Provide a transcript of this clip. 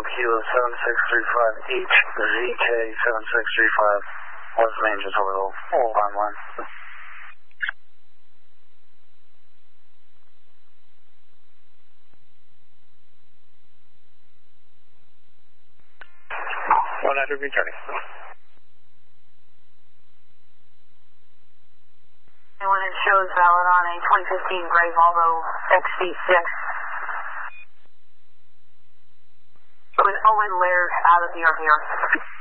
Kilo 7635 HZK 7635 West Ranges Orbital. Hold on one. One after returning. And when it shows valid on a 2015 gray Volvo XC6 with Owen Laird out of the RPR.